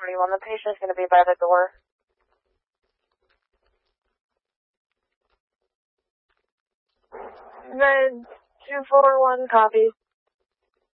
241. The patient's going to be by the door. Med 241 copies.